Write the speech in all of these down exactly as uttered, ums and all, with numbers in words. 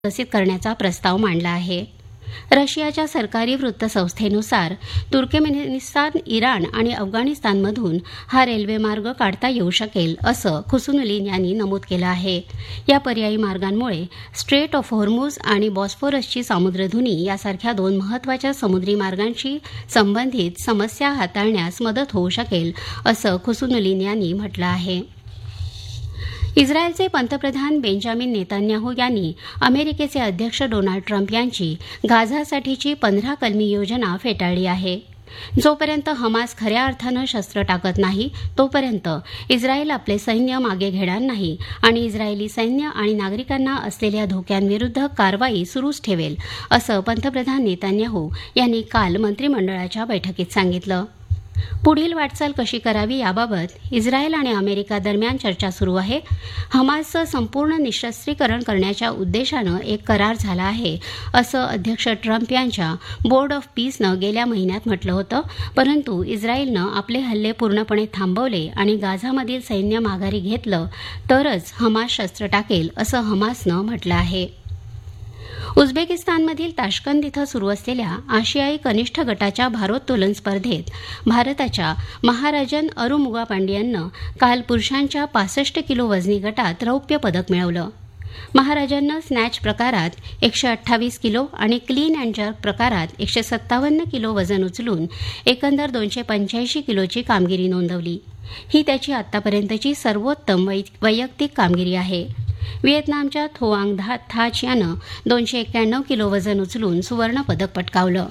विकसित करण्याचा प्रस्ताव मांडला आहे. रशियाच्या सरकारी वृत्तसंस्थेनुसार तुर्कमेनिस्तान, इराण आणि अफगाणिस्तानमधून हा रेल्वे मार्ग काढता येऊ शकेल असं खुसनुलीन यांनी नमूद केलं आहे. या पर्यायी मार्गांमुळे स्ट्रेट ऑफ होर्मुझ आणि बॉस्फोरसची सामुद्रधुनी यासारख्या दोन महत्वाच्या समुद्री मार्गांशी संबंधित समस्या हाताळण्यास मदत होऊ शकेल असं खुसनुलीन यांनी म्हटलं आहे. इस्रायलचे पंतप्रधान बेंजामिन नेतान्याहू यांनी अमेरिकेचे अध्यक्ष डोनाल्ड ट्रम्प यांची गाझासाठीची पंधरा कलमी योजना फेटाळली आहे. जोपर्यंत हमास खऱ्या अर्थानं शस्त्र टाकत नाही तोपर्यंत इस्रायल आपले सैन्य मागे घेणार नाही आणि इस्रायली सैन्य आणि नागरिकांना असलेल्या धोक्यांविरुद्ध कारवाई सुरूच ठेवेल असं पंतप्रधान नेतान्याहू यांनी काल मंत्रिमंडळाच्या बैठकीत सांगितलं. पुढील वाटचाल कशी करावी याबाबत इस्रायल आणि अमेरिका दरम्यान चर्चा सुरू आहे. हमासचं संपूर्ण निःशस्त्रीकरण करण्याच्या उद्देशानं एक करार झाला आहे असं अध्यक्ष ट्रम्प यांच्या बोर्ड ऑफ पीसनं गेल्या महिन्यात म्हटलं होतं. परंतु इस्रायलनं आपले हल्ले पूर्णपणे थांबवले आणि गाझामधील सैन्य माघारी घेतलं तरच हमास शस्त्र टाकेल असं हमासनं म्हटलं आहे. उझबेकिस्तानमधील ताश्कंद इथं सुरू असलेल्या आशियाई कनिष्ठ गटाच्या भारोत्तोलन स्पर्धेत भारताच्या महाराजन अरुमुगापांडियननं काल पुरुषांच्या पासष्ट किलो वजनी गटात रौप्य पदक मिळवलं. महाराजांनं स्नॅच प्रकारात एकशे अठ्ठावीस किलो आणि क्लीन अँड जर्क प्रकारात एकशे सत्तावन्न किलो वजन उचलून एकंदर दोनशे पंच्याऐंशी किलोची कामगिरी नोंदवली. ही त्याची आतापर्यंतची सर्वोत्तम वैयक्तिक कामगिरी आहे. व्हिएतनामच्या थोआंग थाच यानं दोनशे एक्क्याण्णव किलो वजन उचलून सुवर्णपदक पटकावलं.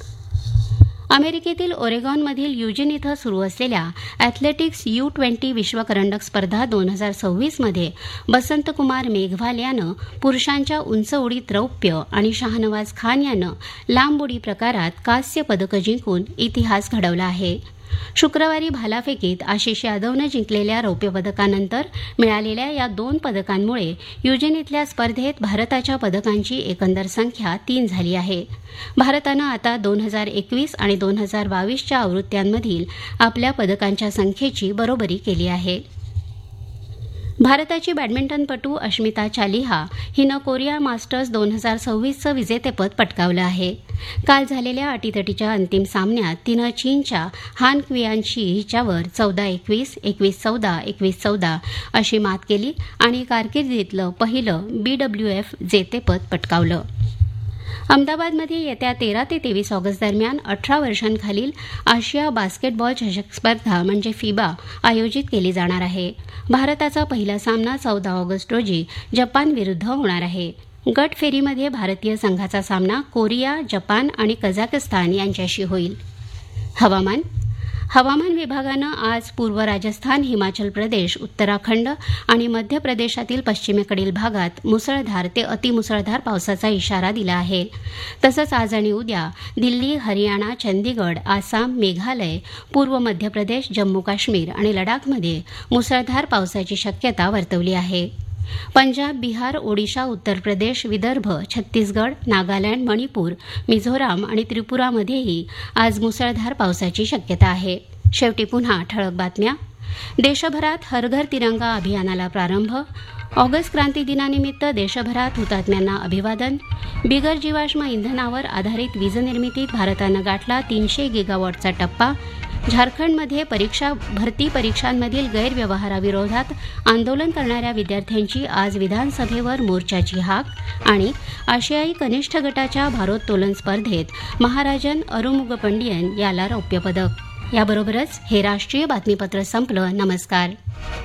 अमेरिकेतील ओरेगॉनमधील युजिन इथं सुरू असलेल्या अॅथलेटिक्स यू ट्वेंटी विश्वकरंडक स्पर्धा दोन हजार सव्वीसमध्ये बसंतकुमार मेघवाल यानं पुरुषांच्या उंच उडीत रौप्य आणि शाहनवाज खान यानं लांब उडी प्रकारात कांस्य पदकं जिंकून इतिहास घडवला आहे. शुक्रवारी भालाफेकीत आशिष यादवनं जिंकलेल्या रौप्य पदकानंतर मिळालेल्या या दोन पदकांमुळे युजिन इथल्या स्पर्धेत भारताच्या पदकांची एकंदर संख्या तीन झाली आहे. भारतानं आता दोन हजार एकवीस आणि दोन हजार बावीसच्या आवृत्त्यांमधील आपल्या पदकांच्या संख्येची बरोबरी केली आहे. भारताची बॅडमिंटनपटू अश्मिता चालिहा हिनं कोरिया मास्टर्स दोन हजार सव्वीसचं विजेतेपद पटकावलं आहे. काल झालेल्या अटीतटीच्या अंतिम सामन्यात तिनं चीनच्या हान क्वियानशी हिच्यावर चौदा एकवीस, एकवीस चौदा, एकवीस चौदा अशी मात केली आणि कारकिर्दीतलं पहिलं बीडब्ल्यूएफ जेतेपद पटकावलं. अहमदाबादमध्ये येत्या तेरा ते तेवीस ऑगस्ट दरम्यान अठरा वर्षांखालील आशिया बास्केटबॉल चषक स्पर्धा म्हणजे फिबा आयोजित केली जाणार आहे. भारताचा पहिला सामना चौदा ऑगस्ट रोजी जपान विरुद्ध होणार आहे. गट फेरीमध्ये भारतीय संघाचा सामना कोरिया, जपान आणि कझाकस्तान यांच्याशी होईल. हवामान हवामान विभागानं आज पूर्व राजस्थान, हिमाचल प्रदेश, उत्तराखंड आणि मध्य प्रदेशातील पश्चिमेकडील भागात मुसळधार ते अतिमुसळधार पावसाचा इशारा दिला आहे. तसंच आज आणि उद्या दिल्ली, हरियाणा, चंदीगड, आसाम, मेघालय, पूर्व मध्य प्रदेश, जम्मू काश्मीर आणि लडाखमध्ये मुसळधार पावसाची शक्यता वर्तवली आहे. पंजाब, बिहार, ओडिशा, उत्तर प्रदेश, विदर्भ, छत्तीसगड, नागालँड, मणिपूर, मिझोराम आणि त्रिपुरामध्येही आज मुसळधार पावसाची शक्यता आहे. शेवटी पुन्हा ठळक बातम्या. देशभरात हर घर तिरंगा अभियानाला प्रारंभ. ऑगस्ट क्रांती दिनानिमित्त देशभरात हुतात्म्यांना अभिवादन. बिगर जीवाश्म इंधनावर आधारित वीजनिर्मितीत भारतानं गाठला तीनशे गिगावॉटचा टप्पा. झारखंडमध्ये परीक्षा भरती परीक्षांमधील गैरव्यवहाराविरोधात आंदोलन करणाऱ्या विद्यार्थ्यांची आज विधानसभेवर मोर्चाची हाक. आणि आशियाई कनिष्ठ गटाच्या भारोत्तोलन स्पर्धेत महाराजन अरुमुगपंडियन याला रौप्य पदक. याबरोबरच हे राष्ट्रीय बातमीपत्र संपलं. नमस्कार.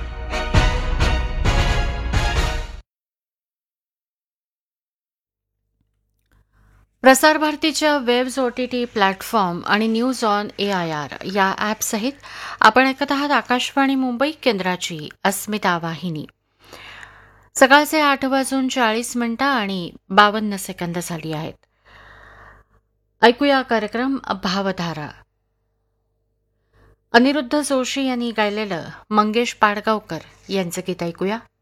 प्रसारभारतीच्या वेब्स ओटीटी प्लॅटफॉर्म आणि news on A I R या ॲपसहित आपण ऐकत आहात आकाशवाणी मुंबई केंद्राची अस्मिता वाहिनी. सकाळचे आठ वाजून चाळीस मिनिटं आणि बावन्न सेकंद झाली आहेत. ऐकूया कार्यक्रम भावधारा. अनिरुद्ध जोशी यांनी गायलेलं मंगेश पाडगावकर यांचं गीत ऐकूया.